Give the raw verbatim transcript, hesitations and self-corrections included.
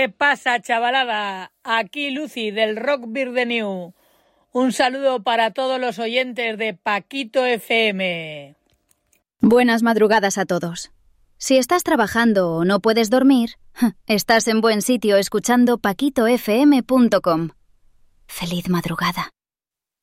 ¿Qué pasa, chavalada? Aquí Lucy del Rock Beer the New. Un saludo para todos los oyentes de Paquito F M. Buenas madrugadas a todos. Si estás trabajando o no puedes dormir, estás en buen sitio escuchando paquito f m punto com. Feliz madrugada.